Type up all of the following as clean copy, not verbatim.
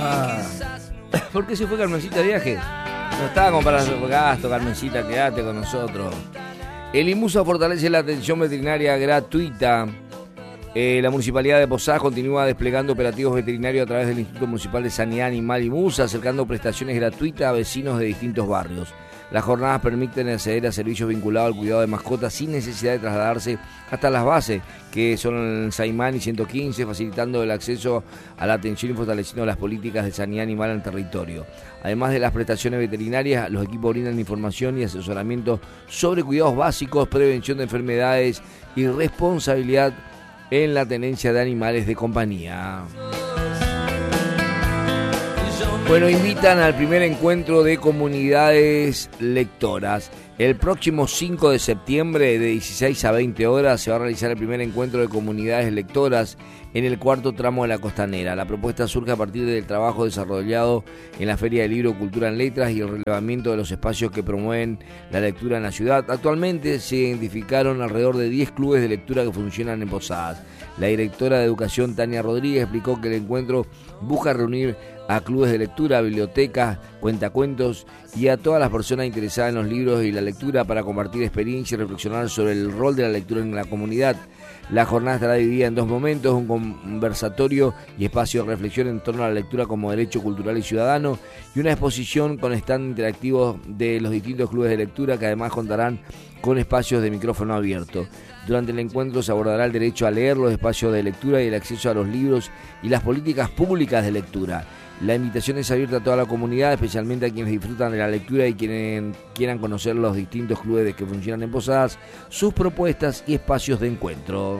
¿Por qué se fue Carmencita de viaje? No estaba como para hacer gasto, Carmencita, quédate con nosotros. El INMUSA fortalece la atención veterinaria gratuita. La Municipalidad de Posadas continúa desplegando operativos veterinarios a través del Instituto Municipal de Sanidad Animal INMUSA, acercando prestaciones gratuitas a vecinos de distintos barrios. Las jornadas permiten acceder a servicios vinculados al cuidado de mascotas sin necesidad de trasladarse hasta las bases, que son el Saimán y 115, facilitando el acceso a la atención y fortaleciendo las políticas de sanidad animal en el territorio. Además de las prestaciones veterinarias, los equipos brindan información y asesoramiento sobre cuidados básicos, prevención de enfermedades y responsabilidad en la tenencia de animales de compañía. Bueno, invitan al primer encuentro de comunidades lectoras. El próximo 5 de septiembre de 16 a 20 horas se va a realizar el primer encuentro de comunidades lectoras en el cuarto tramo de la Costanera. La propuesta surge a partir del trabajo desarrollado en la Feria del Libro Cultura en Letras y el relevamiento de los espacios que promueven la lectura en la ciudad. Actualmente se identificaron alrededor de 10 clubes de lectura que funcionan en Posadas. La directora de Educación, Tania Rodríguez, explicó que el encuentro busca reunir a clubes de lectura, bibliotecas, cuentacuentos y a todas las personas interesadas en los libros y la lectura para compartir experiencias y reflexionar sobre el rol de la lectura en la comunidad. La jornada estará dividida en dos momentos, un conversatorio y espacio de reflexión en torno a la lectura como derecho cultural y ciudadano y una exposición con stand interactivos de los distintos clubes de lectura que además contarán con espacios de micrófono abierto. Durante el encuentro se abordará el derecho a leer, los espacios de lectura y el acceso a los libros y las políticas públicas de lectura. La invitación es abierta a toda la comunidad, especialmente a quienes disfrutan de la lectura y quienes quieran conocer los distintos clubes que funcionan en Posadas, sus propuestas y espacios de encuentro.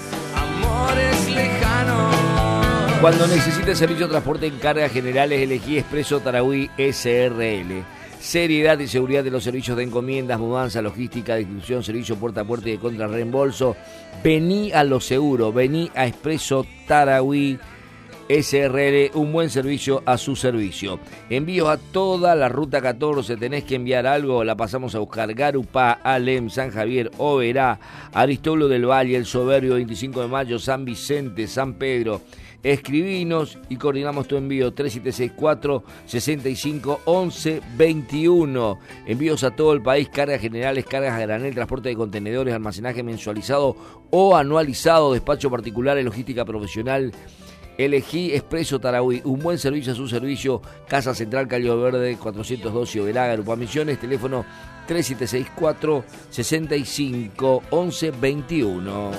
Amores lejanos. Cuando necesites servicio de transporte en cargas generales, elegí Expreso Tarahui SRL. Seriedad y seguridad de los servicios de encomiendas, mudanza, logística, distribución, servicio puerta a puerta y de contrarreembolso. Vení a lo seguro, vení a Expreso Tarahui SRL, un buen servicio a su servicio. Envíos a toda la ruta 14, tenés que enviar algo, la pasamos a buscar. Garupá, Alem, San Javier, Oberá, Aristóbulo del Valle, El Soberbio, 25 de Mayo, San Vicente, San Pedro. Escribinos y coordinamos tu envío 3764 65 11 21. Envíos a todo el país, cargas generales, cargas a granel, transporte de contenedores, almacenaje mensualizado o anualizado, despacho particular y logística profesional. Elegí Expreso Tarahui, un buen servicio a su servicio. Casa Central, Calle Verde, 412 Oberá, Garupá Misiones, teléfono 3764 65 11 21.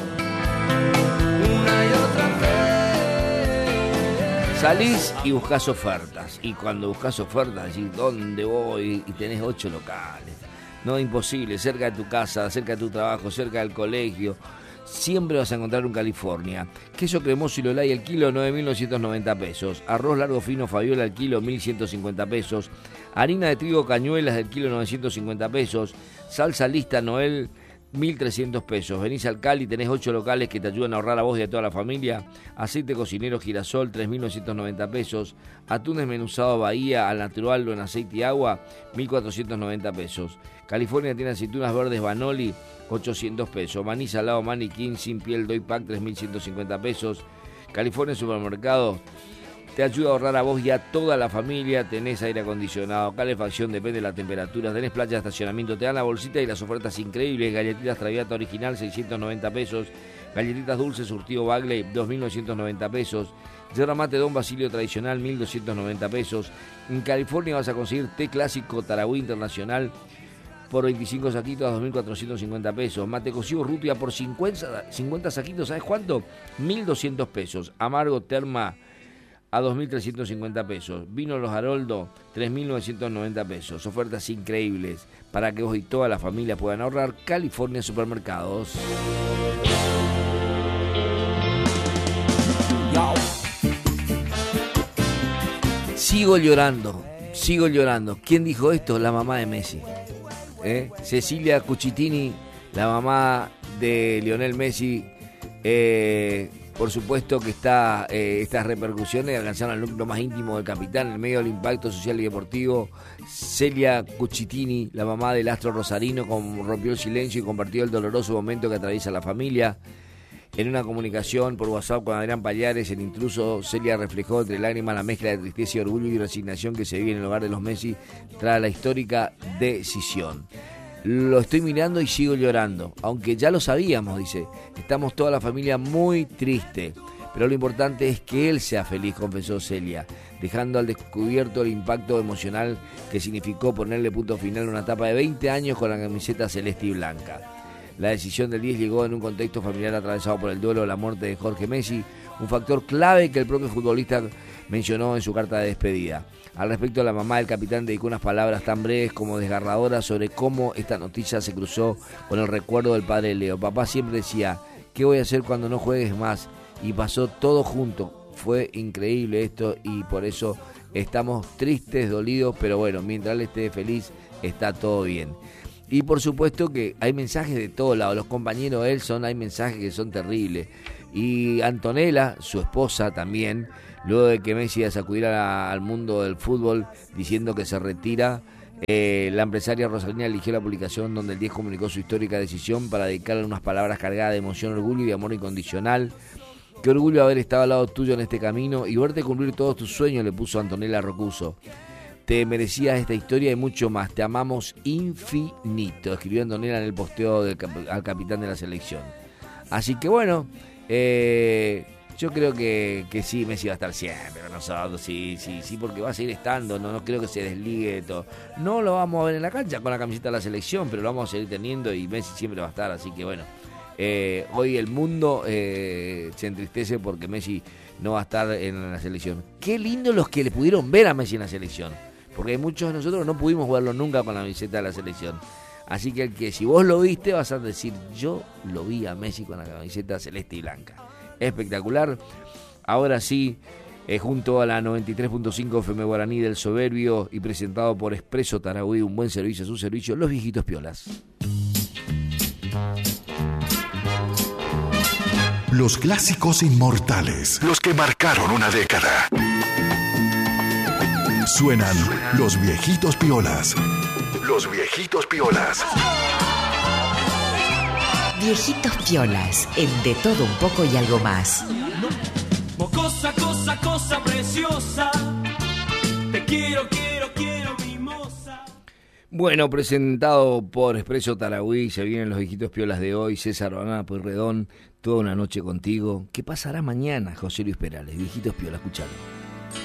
Salís y buscás ofertas, y cuando buscás ofertas decís, ¿dónde voy? Y tenés 8 locales. No, imposible, cerca de tu casa, cerca de tu trabajo, cerca del colegio. Siempre vas a encontrar un California. Queso cremoso y Lolay al kilo, 9.990 pesos. Arroz largo fino Fabiola al kilo, 1.150 pesos. Harina de trigo Cañuelas del kilo, 950 pesos. Salsa lista Noel, 1.300 pesos. Venís al Cali, tenés 8 locales que te ayudan a ahorrar a vos y a toda la familia. Aceite cocinero Girasol, 3.990 pesos. Atún desmenuzado Bahía al natural o en aceite y agua, 1.490 pesos. California tiene aceitunas verdes Banoli, 800 pesos. Maní salado Maniquín sin piel Doy Pack, 3.150 pesos. California Supermercado te ayuda a ahorrar a vos y a toda la familia. Tenés aire acondicionado, calefacción, depende de la temperatura. Tenés playa de estacionamiento, te dan la bolsita y las ofertas increíbles. Galletitas Traviata original, 690 pesos. Galletitas dulces surtido Bagley, 2.990 pesos. Yerba mate Don Basilio tradicional, 1.290 pesos. En California vas a conseguir té clásico Tarahui Internacional por 25 saquitos a 2.450 pesos. Mate cocido Rutia por 50 saquitos, ¿sabes cuánto? 1.200 pesos. Amargo Terma a 2.350 pesos. Vino Los Haroldo, 3.990 pesos. Ofertas increíbles para que vos y toda la familia puedan ahorrar. California Supermercados. Sigo llorando. ¿Quién dijo esto? La mamá de Messi. Cecilia Cucitini, la mamá de Lionel Messi. Por supuesto que estas repercusiones alcanzaron al núcleo más íntimo del capitán en el medio del impacto social y deportivo. Celia Cucitini, la mamá del astro rosarino, rompió el silencio y compartió el doloroso momento que atraviesa la familia. En una comunicación por WhatsApp con Adrián Pallares, el intruso, Celia reflejó entre lágrimas la mezcla de tristeza y orgullo y resignación que se vive en el hogar de los Messi tras la histórica decisión. Lo estoy mirando y sigo llorando, aunque ya lo sabíamos, dice. Estamos toda la familia muy triste, pero lo importante es que él sea feliz, confesó Celia, dejando al descubierto el impacto emocional que significó ponerle punto final a una etapa de 20 años con la camiseta celeste y blanca. La decisión del 10 llegó en un contexto familiar atravesado por el duelo de la muerte de Jorge Messi, un factor clave que el propio futbolista mencionó en su carta de despedida. Al respecto, la mamá del capitán dedicó unas palabras tan breves como desgarradoras sobre cómo esta noticia se cruzó con el recuerdo del padre Leo. Papá siempre decía, ¿qué voy a hacer cuando no juegues más? Y pasó todo junto. Fue increíble esto y por eso estamos tristes, dolidos, pero bueno, mientras él esté feliz, está todo bien. Y por supuesto que hay mensajes de todos lados, los compañeros de él hay mensajes que son terribles. Y Antonella, su esposa también, luego de que Messi sacudiera al mundo del fútbol diciendo que se retira, la empresaria Rosalina eligió la publicación donde el 10 comunicó su histórica decisión para dedicarle unas palabras cargadas de emoción, orgullo y amor incondicional. Qué orgullo haber estado al lado tuyo en este camino y verte cumplir todos tus sueños, le puso Antonella Rocuso. Te merecías esta historia y mucho más. Te amamos infinito, escribió Antonella en el posteo al capitán de la selección. Así que bueno, yo creo que sí, Messi va a estar siempre con nosotros, sí, porque va a seguir estando, no creo que se desligue de todo. No lo vamos a ver en la cancha con la camiseta de la selección, pero lo vamos a seguir teniendo y Messi siempre va a estar, así que bueno. Hoy el mundo se entristece porque Messi no va a estar en la selección. Qué lindo los que le pudieron ver a Messi en la selección, porque muchos de nosotros no pudimos verlo nunca con la camiseta de la selección. Así que si vos lo viste vas a decir, yo lo vi a Messi con la camiseta celeste y blanca. Espectacular. Ahora sí, junto a la 93.5 FM Guaraní del Soberbio y presentado por Expreso Tarahui, un buen servicio a su servicio, Los Viejitos Piolas. Los clásicos inmortales, los que marcaron una década. Suenan Los Viejitos Piolas. Los Viejitos Piolas. Viejitos Piolas, en De Todo Un Poco y Algo Más. Mocosa, cosa preciosa. Te quiero, mimosa. Bueno, presentado por Expreso Tarahui, se vienen Los Viejitos Piolas de hoy. César Banana Pueyrredón, toda una noche contigo. ¿Qué pasará mañana, José Luis Perales? Viejitos Piolas, escuchalo.